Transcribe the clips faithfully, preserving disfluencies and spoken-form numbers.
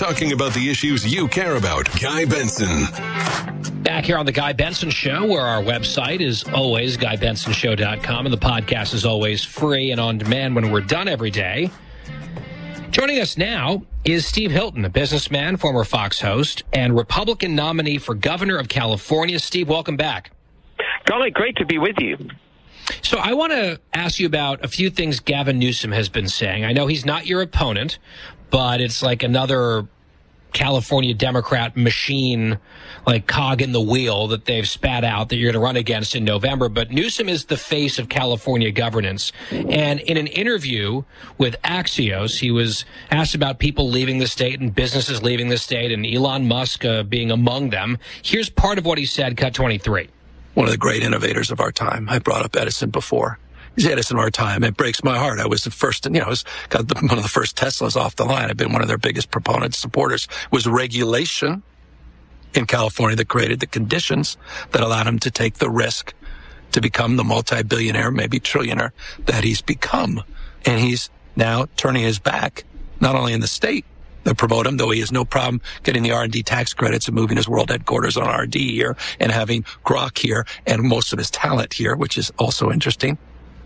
talking about the issues you care about. Guy Benson. Back here on the Guy Benson Show, where our website is always guy benson show dot com, and the podcast is always free and on demand when we're done every day. Joining us now is Steve Hilton, a businessman, former Fox host, and Republican nominee for governor of California. Steve, welcome back. Golly, great to be with you. So I want to ask you about a few things Gavin Newsom has been saying. I know he's not your opponent, but it's like another California Democrat machine, like cog in the wheel that they've spat out that you're going to run against in November. But Newsom is the face of California governance. And in an interview with Axios, he was asked about people leaving the state and businesses leaving the state and Elon Musk uh, being among them. Here's part of what he said, cut twenty-three. One of the great innovators of our time. I brought up Edison before. He's Edison of our time. It breaks my heart. I was the first, you know, I was got the, one of the first Teslas off the line. I've been one of their biggest proponents, supporters. It was regulation in California that created the conditions that allowed him to take the risk to become the multi-billionaire, maybe trillionaire that he's become. And he's now turning his back, not only in the state that promote him, though he has no problem getting the R and D tax credits and moving his world headquarters on R and D here and having Grok here and most of his talent here, which is also interesting.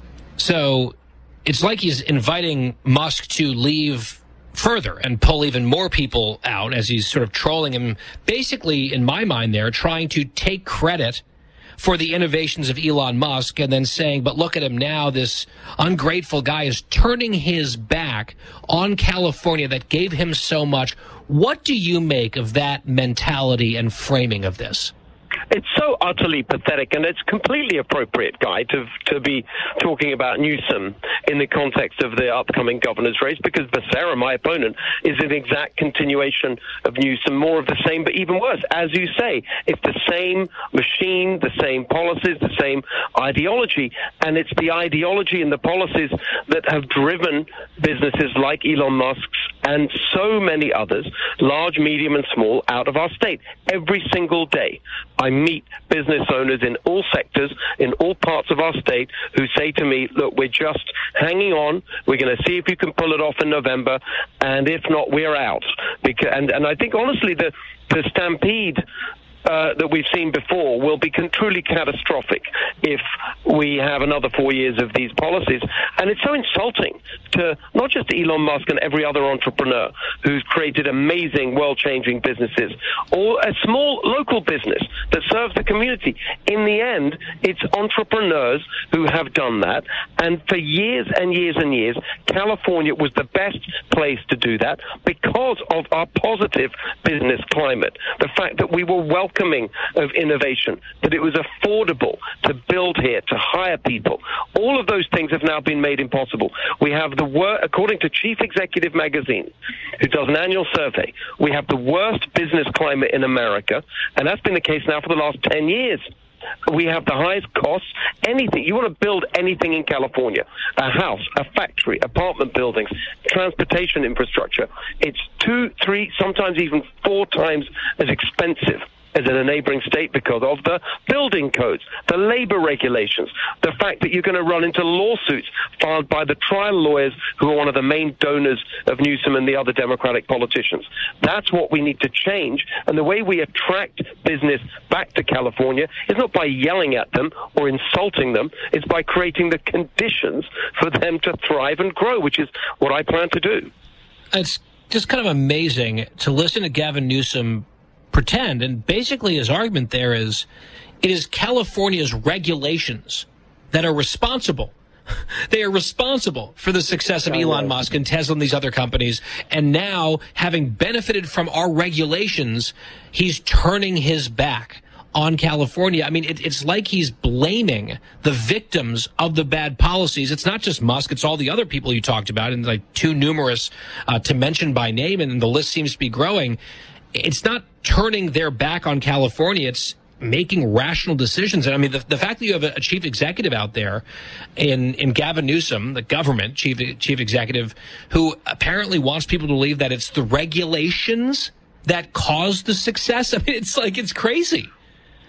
So it's like he's inviting Musk to leave further and pull even more people out as he's sort of trolling him. Basically, in my mind there, trying to take credit for the innovations of Elon Musk and then saying, but look at him now, this ungrateful guy is turning his back on California that gave him so much. What do you make of that mentality and framing of this? It's so utterly pathetic, and it's completely appropriate, Guy, to to be talking about Newsom in the context of the upcoming governor's race, because Becerra, my opponent, is an exact continuation of Newsom, more of the same, but even worse. As you say, it's the same machine, the same policies, the same ideology, and it's the ideology and the policies that have driven businesses like Elon Musk's and so many others, large, medium, and small, out of our state. Every single day, I meet business owners in all sectors, in all parts of our state, who say to me, look, we're just hanging on. We're going to see if you can pull it off in November, and if not, we're out. Because, and, and I think, honestly, the, the stampede Uh, that we've seen before will be con- truly catastrophic if we have another four years of these policies. And it's so insulting to not just Elon Musk and every other entrepreneur who's created amazing, world-changing businesses, or a small local business that serves the community. In the end, it's entrepreneurs who have done that. And for years and years and years, California was the best place to do that because of our positive business climate. The fact that we were well welcoming of innovation, that it was affordable to build here, to hire people. All of those things have now been made impossible. We have the worst, according to Chief Executive Magazine, who does an annual survey, we have the worst business climate in America, and that's been the case now for the last ten years. We have the highest costs. Anything. You want to build anything in California, a house, a factory, apartment buildings, transportation infrastructure, it's two, three, sometimes even four times as expensive as in a neighboring state because of the building codes, the labor regulations, the fact that you're going to run into lawsuits filed by the trial lawyers who are one of the main donors of Newsom and the other Democratic politicians. That's what we need to change. And the way we attract business back to California is not by yelling at them or insulting them. It's by creating the conditions for them to thrive and grow, which is what I plan to do. It's just kind of amazing to listen to Gavin Newsom pretend, and basically his argument there is it is California's regulations that are responsible. They are responsible for the success of Elon Musk and Tesla and these other companies, and now, having benefited from our regulations, he's turning his back on California. I mean, it, it's like he's blaming the victims of the bad policies. It's not just Musk, it's all the other people you talked about, and like too numerous uh, to mention by name, and the list seems to be growing. It's not turning their back on California. It's making rational decisions. And I mean, the, the fact that you have a, a chief executive out there in, in Gavin Newsom, the government chief, chief executive, who apparently wants people to believe that it's the regulations that caused the success. I mean, it's like, it's crazy.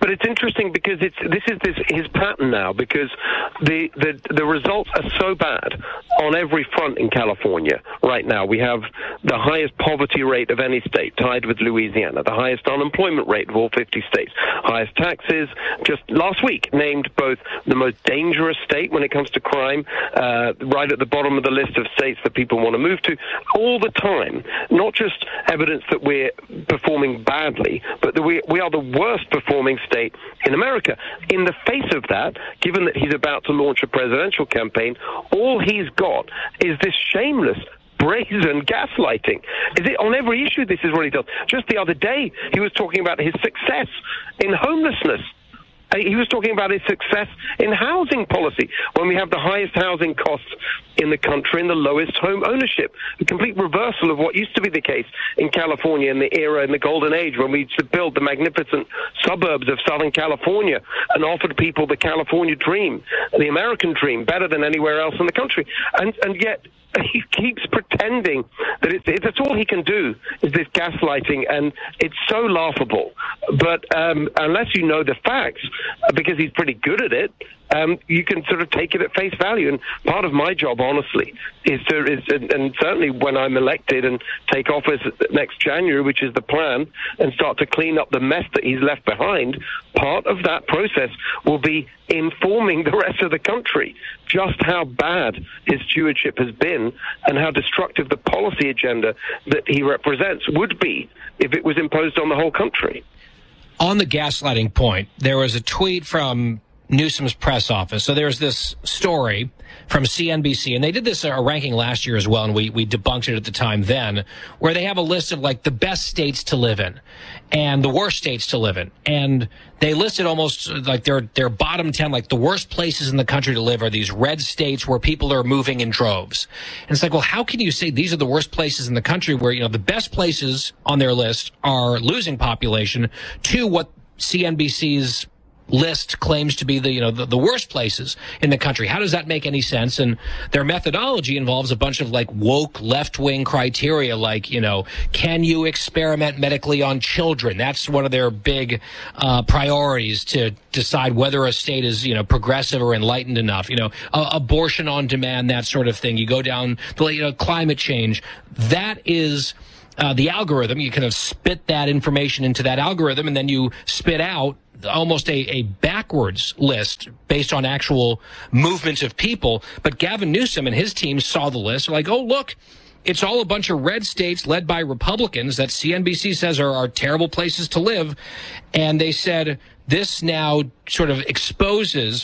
but it's interesting because it's this is this his pattern now, because the, the the results are so bad on every front in California right now. We have the highest poverty rate of any state, tied with Louisiana, the highest unemployment rate of all fifty states, highest taxes. Just last week named both the most dangerous state when it comes to crime, uh, right at the bottom of the list of states that people want to move to, all the time. Not just evidence that we're performing badly, but that we, we are the worst performing state in America. In the face of that, given that he's about to launch a presidential campaign, all he's got is this shameless, brazen gaslighting. Is it on every issue? This is what he does. Just the other day, he was talking about his success in homelessness. He was talking about his success in housing policy, when we have the highest housing costs in the country and the lowest home ownership. A complete reversal of what used to be the case in California in the era, in the golden age, when we used to build the magnificent suburbs of Southern California and offered people the California dream, the American dream, better than anywhere else in the country. And, and yet he keeps pretending that it's, it, that's all he can do, is this gaslighting, and it's so laughable. But um, unless you know the facts, because he's pretty good at it, um, you can sort of take it at face value. And part of my job, honestly, is to, is, and certainly when I'm elected and take office next January, which is the plan, and start to clean up the mess that he's left behind, part of that process will be informing the rest of the country just how bad his stewardship has been and how destructive the policy agenda that he represents would be if it was imposed on the whole country. On the gaslighting point, there was a tweet from Newsom's press office. So there's this story from C N B C, and they did this a ranking last year as well, and we, we debunked it at the time then, where they have a list of like the best states to live in and the worst states to live in. And they listed almost like their their bottom ten, like the worst places in the country to live are these red states where people are moving in droves. And it's like, well, how can you say these are the worst places in the country where, you know, the best places on their list are losing population to what C N B C's list claims to be the, you know, the, the worst places in the country? How does that make any sense? And their methodology involves a bunch of like woke left-wing criteria, like, you know, can you experiment medically on children? That's one of their big uh, priorities to decide whether a state is, you know, progressive or enlightened enough. You know, uh, abortion on demand, that sort of thing. You go down the, you know, climate change. That is uh, the algorithm. You kind of spit that information into that algorithm, and then you spit out almost a, a backwards list based on actual movements of people. But Gavin Newsom and his team saw the list. They're like, oh, look, it's all a bunch of red states led by Republicans that C N B C says are, are terrible places to live. And they said this now sort of exposes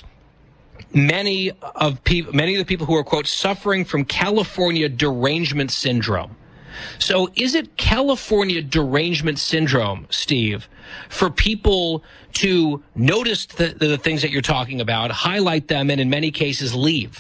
many of people, many of the people who are, quote, suffering from California derangement syndrome. So is it California derangement syndrome, Steve, for people to notice the, the things that you're talking about, highlight them, and in many cases leave?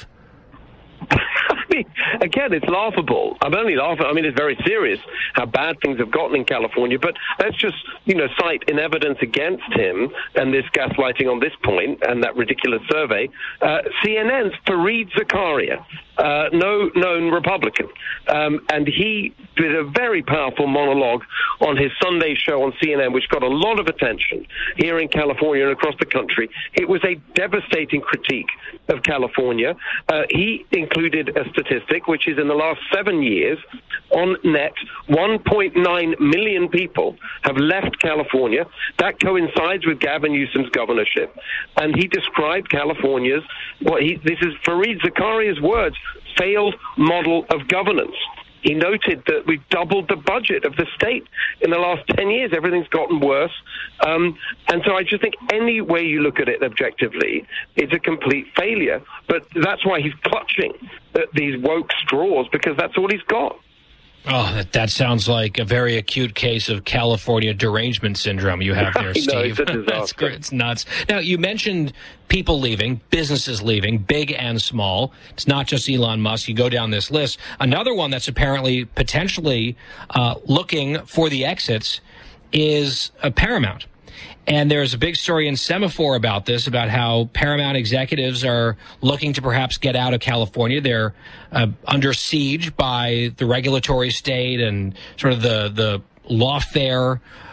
I mean, again, it's laughable. I'm only laughing. I mean, it's very serious how bad things have gotten in California. But let's just, you know, cite in evidence against him and this gaslighting on this point and that ridiculous survey. Uh, C N N's Fareed Zakaria, uh, no known Republican, um, and he did a very powerful monologue on his Sunday show on C N N, which got a lot of attention here in California and across the country. It was a devastating critique of California. Uh, he included a statistic, which is in the last seven years, on net, one point nine million people have left California. That coincides with Gavin Newsom's governorship. And he described California's, well, he, this is Fareed Zakaria's words, failed model of governance. He noted that we've doubled the budget of the state in the last ten years. Everything's gotten worse. Um, and so I just think any way you look at it objectively, it's a complete failure. But that's why he's clutching at these woke straws, because that's all he's got. Oh, that, that sounds like a very acute case of California derangement syndrome you have there, Steve. I know, it's a disaster. That's great. It's nuts. Now, you mentioned people leaving, businesses leaving, big and small. It's not just Elon Musk. You go down this list. Another one that's apparently potentially uh, looking for the exits is uh, Paramount. And there's a big story in Semaphore about this, about how Paramount executives are looking to perhaps get out of California. They're uh, under siege by the regulatory state and sort of the, the lawfare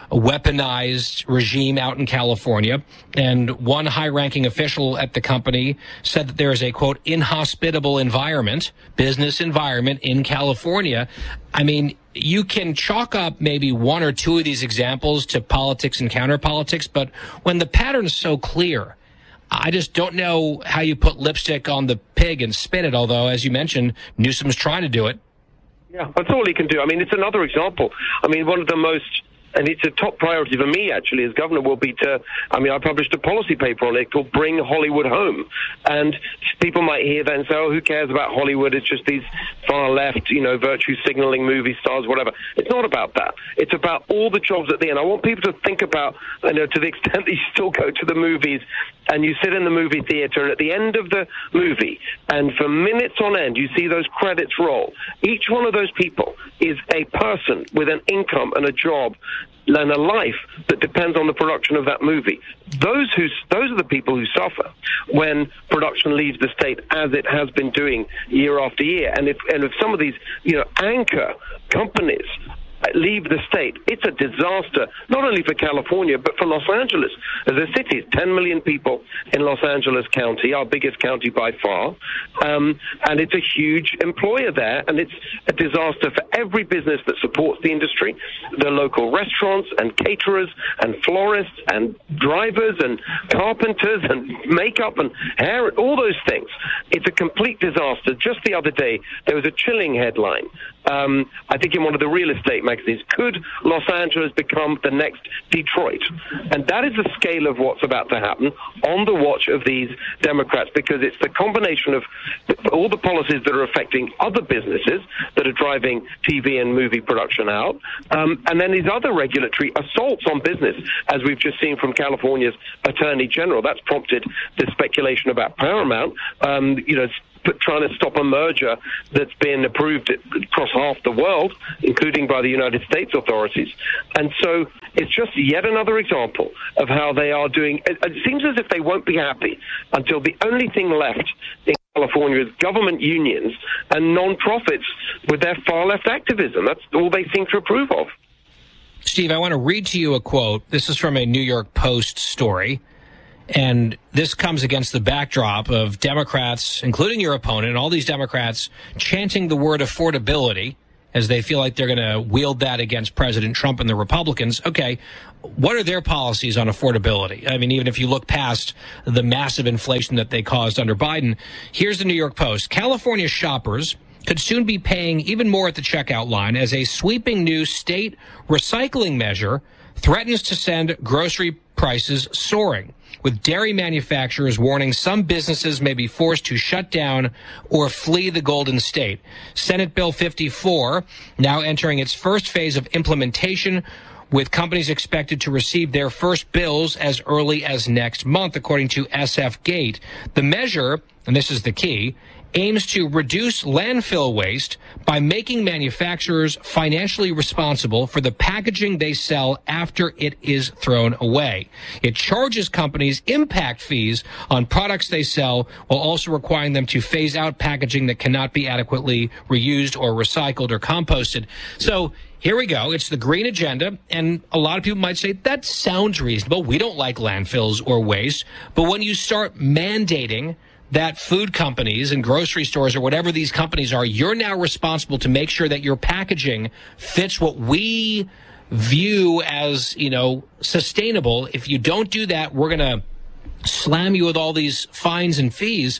weaponized regime out in California. And one high-ranking official at the company said that there is a, quote, inhospitable environment, business environment in California. I mean, you can chalk up maybe one or two of these examples to politics and counter-politics, but when the pattern is so clear, I just don't know how you put lipstick on the pig and spin it, although, as you mentioned, Newsom's trying to do it. Yeah, that's all he can do. I mean, it's another example. I mean, one of the most, and it's a top priority for me, actually, as governor, will be to, I mean, I published a policy paper on it called Bring Hollywood Home. And people might hear that and say, oh, who cares about Hollywood? It's just these far left, you know, virtue signaling movie stars, whatever. It's not about that. It's about all the jobs at the end. I want people to think about, you know, to the extent that you still go to the movies and you sit in the movie theater, and at the end of the movie, and for minutes on end, you see those credits roll. Each one of those people is a person with an income and a job and a life that depends on the production of that movie. Those who, those are the people who suffer when production leaves the state, as it has been doing year after year. And if, and if some of these, you know, anchor companies leave the state, it's a disaster, not only for California, but for Los Angeles. As a city, ten million people in Los Angeles County, our biggest county by far, um, and it's a huge employer there, and it's a disaster for every business that supports the industry, the local restaurants and caterers and florists and drivers and carpenters and makeup and hair, all those things. It's a complete disaster. Just the other day, there was a chilling headline, um, I think in one of the real estate magazines, could Los Angeles become the next Detroit? And that is the scale of what's about to happen on the watch of these Democrats, because it's the combination of all the policies that are affecting other businesses that are driving T V and movie production out, um, and then these other regulatory assaults on business, as we've just seen from California's Attorney General. That's prompted the speculation about Paramount, um, you know, trying to stop a merger that's been approved across half the world, including by the United States authorities. And so it's just yet another example of how they are doing. It, it seems as if they won't be happy until the only thing left in California is government unions and nonprofits with their far-left activism. That's all they seem to approve of. Steve, I want to read to you a quote. This is from a New York Post story. And this comes against the backdrop of Democrats, including your opponent, and all these Democrats chanting the word affordability as they feel like they're going to wield that against President Trump and the Republicans. Okay, what are their policies on affordability? I mean, even if you look past the massive inflation that they caused under Biden, here's the New York Post. California shoppers could soon be paying even more at the checkout line as a sweeping new state recycling measure threatens to send grocery prices soaring, with dairy manufacturers warning some businesses may be forced to shut down or flee the Golden State. Senate Bill fifty-four now entering its first phase of implementation, with companies expected to receive their first bills as early as next month, according to S F Gate. The measure, and this is the key, aims to reduce landfill waste by making manufacturers financially responsible for the packaging they sell after it is thrown away. It charges companies impact fees on products they sell, while also requiring them to phase out packaging that cannot be adequately reused or recycled or composted. So here we go. It's the green agenda, and a lot of people might say, that sounds reasonable. We don't like landfills or waste. But when you start mandating that food companies and grocery stores or whatever these companies are, you're now responsible to make sure that your packaging fits what we view as, you know, sustainable. If you don't do that, we're going to slam you with all these fines and fees.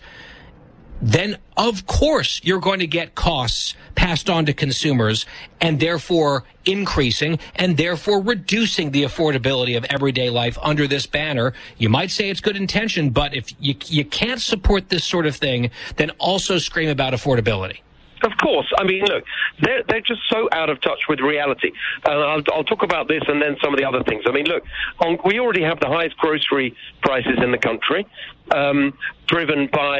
Then, of course, you're going to get costs passed on to consumers and therefore increasing and therefore reducing the affordability of everyday life under this banner. You might say it's good intention, but if you, you can't support this sort of thing, then also scream about affordability. Of course. I mean, look, they're, they're just so out of touch with reality. Uh, I'll, I'll talk about this and then some of the other things. I mean, look, on, we already have the highest grocery prices in the country, um, driven by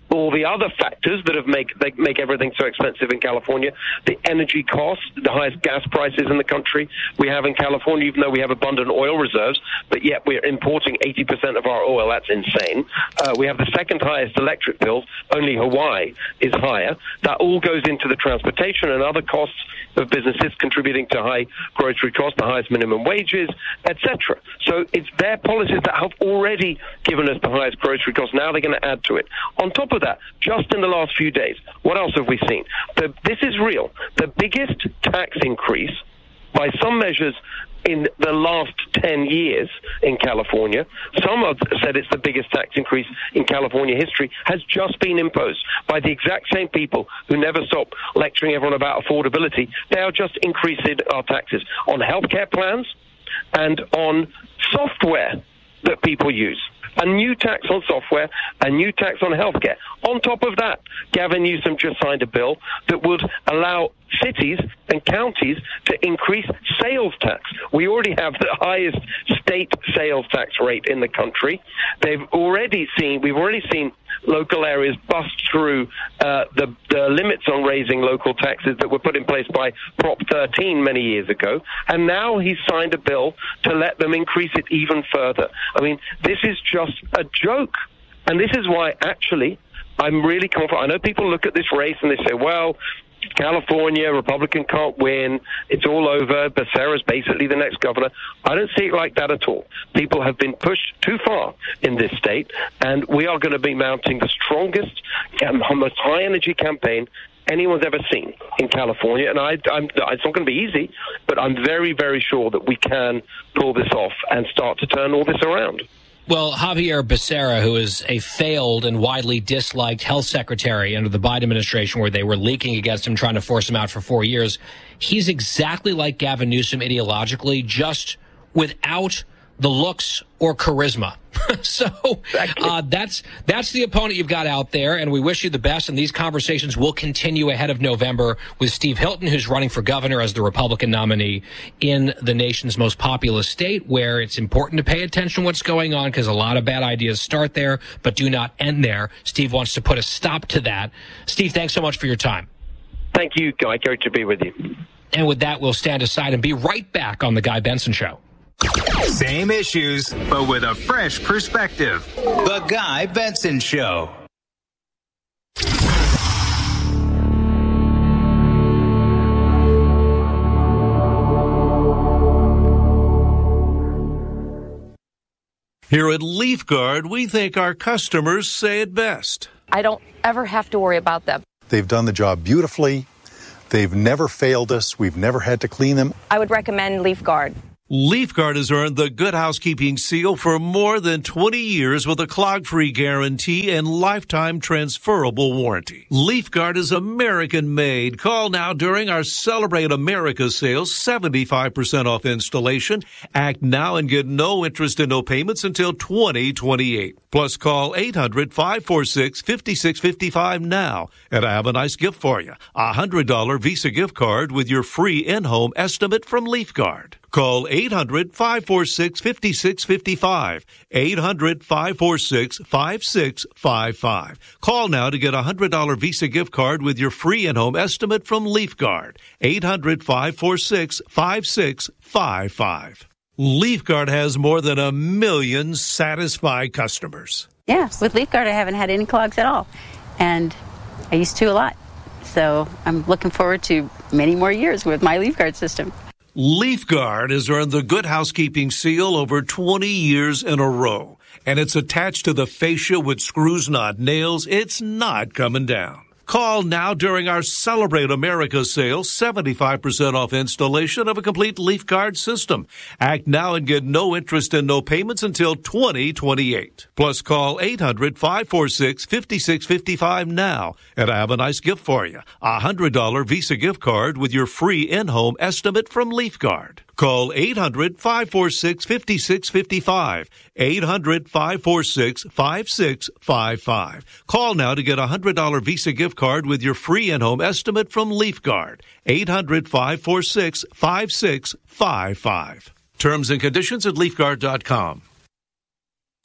all the other factors that have make they make everything so expensive in California, the energy costs, the highest gas prices in the country we have in California, even though we have abundant oil reserves, but yet we're importing eighty percent of our oil. That's insane. Uh, we have the second highest electric bills. Only Hawaii is higher. That all goes into the transportation and other costs of businesses, contributing to high grocery costs, the highest minimum wages, et cetera. So it's their policies that have already given us the highest grocery costs. Now they're going to add to it. On top of that, just in the last few days, what else have we seen? The, this is real. The biggest tax increase, by some measures, in the last ten years in California, some have said it's the biggest tax increase in California history, has just been imposed by the exact same people who never stop lecturing everyone about affordability. They are just increasing our taxes on healthcare plans and on software that people use. A new tax on software, a new tax on healthcare. On top of that, Gavin Newsom just signed a bill that would allow cities and counties to increase sales tax. We already have the highest state sales tax rate in the country. They've already seen, we've already seen local areas bust through uh, the, the limits on raising local taxes that were put in place by Prop thirteen many years ago. And now he's signed a bill to let them increase it even further. I mean, this is just a joke. And this is why, actually, I'm really confident. I know people look at this race and they say, well, California, Republican can't win. It's all over. Becerra's basically the next governor. I don't see it like that at all. People have been pushed too far in this state, and we are going to be mounting the strongest, most high-energy campaign anyone's ever seen in California. And I, I'm, it's not going to be easy, but I'm very, very sure that we can pull this off and start to turn all this around. Well, Xavier Becerra, who is a failed and widely disliked health secretary under the Biden administration, where they were leaking against him, trying to force him out for four years, he's exactly like Gavin Newsom ideologically, just without the looks or charisma. So uh, that's that's the opponent you've got out there, and we wish you the best. And these conversations will continue ahead of November with Steve Hilton, who's running for governor as the Republican nominee in the nation's most populous state, where it's important to pay attention to what's going on because a lot of bad ideas start there but do not end there. Steve wants to put a stop to that. Steve, thanks so much for your time. Thank you, Guy. Great to be with you. And with that, we'll stand aside and be right back on The Guy Benson Show. Same issues, but with a fresh perspective. The Guy Benson Show. Here at LeafGuard, we think our customers say it best. I don't ever have to worry about them. They've done the job beautifully. They've never failed us. We've never had to clean them. I would recommend LeafGuard. LeafGuard has earned the Good Housekeeping seal for more than twenty years with a clog-free guarantee and lifetime transferable warranty. LeafGuard is American-made. Call now during our Celebrate America sale, seventy-five percent off installation. Act now and get no interest and no payments until twenty twenty-eight. Plus, call eight hundred, five four six, five six five five now. And I have a nice gift for you, a one hundred dollars Visa gift card with your free in-home estimate from LeafGuard. Call eight hundred, five four six, five six five five, eight hundred, five four six, five six five five. Call now to get a one hundred dollars Visa gift card with your free in-home estimate from LeafGuard, eight hundred, five four six, five six five five. LeafGuard has more than a million satisfied customers. Yeah, with LeafGuard I haven't had any clogs at all, and I used to a lot. So I'm looking forward to many more years with my LeafGuard system. LeafGuard has earned the Good Housekeeping seal over twenty years in a row, and it's attached to the fascia with screws, not nails. It's not coming down. Call now during our Celebrate America sale, seventy-five percent off installation of a complete LeafGuard system. Act now and get no interest and no payments until twenty twenty-eight. Plus, call eight hundred, five four six, five six five five now. And I have a nice gift for you, a one hundred dollars Visa gift card with your free in-home estimate from LeafGuard. Call eight hundred, five four six, five six five five, eight hundred, five four six, five six five five. Call now to get a one hundred dollars Visa gift card with your free in-home estimate from LeafGuard, eight hundred, five four six, five six five five. Terms and conditions at leaf guard dot com.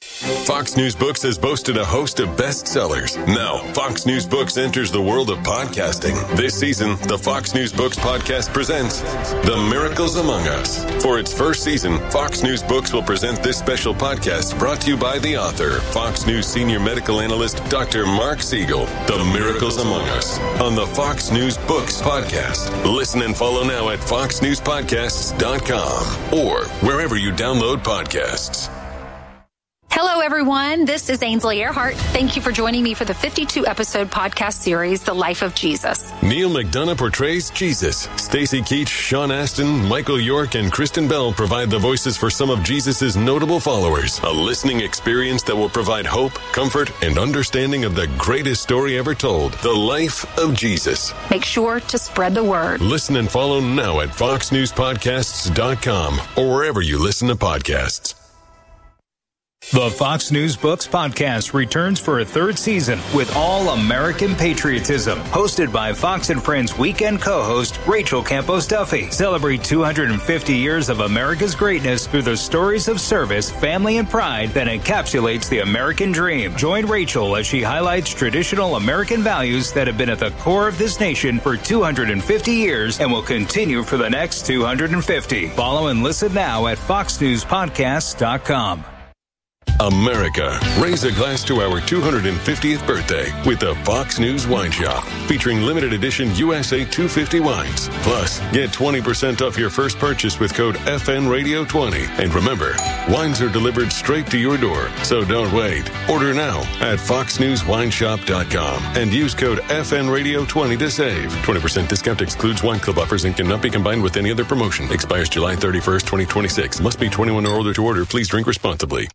Fox News Books has boasted a host of bestsellers. Now, Fox News Books enters the world of podcasting. This season, the Fox News Books podcast presents The Miracles Among Us. For its first season, Fox News Books will present this special podcast brought to you by the author, Fox News senior medical analyst, Doctor Mark Siegel. The Miracles Among Us on the Fox News Books podcast. Listen and follow now at fox news podcasts dot com or wherever you download podcasts. Hello, everyone. This is Ainsley Earhart. Thank you for joining me for the fifty-two episode podcast series, The Life of Jesus. Neil McDonough portrays Jesus. Stacey Keach, Sean Astin, Michael York, and Kristen Bell provide the voices for some of Jesus' notable followers. A listening experience that will provide hope, comfort, and understanding of the greatest story ever told, The Life of Jesus. Make sure to spread the word. Listen and follow now at fox news podcasts dot com or wherever you listen to podcasts. The Fox News Books podcast returns for a third season with All American Patriotism, hosted by Fox and Friends weekend co-host Rachel Campos Duffy. Celebrate two hundred fifty years of America's greatness through the stories of service, family, and pride that encapsulates the American dream. Join Rachel as she highlights traditional American values that have been at the core of this nation for two hundred fifty years and will continue for the next two hundred fifty. Follow and listen now at fox news podcasts dot com. America, raise a glass to our two hundred fiftieth birthday with the Fox News Wine Shop, featuring limited edition U S A two fifty wines. Plus, get twenty percent off your first purchase with code F N Radio twenty. And remember, wines are delivered straight to your door, so don't wait. Order now at fox news wine shop dot com and use code F N Radio twenty to save. twenty percent discount excludes wine club offers and cannot be combined with any other promotion. Expires July thirty-first, twenty twenty-six. Must be twenty-one or older to order. Please drink responsibly.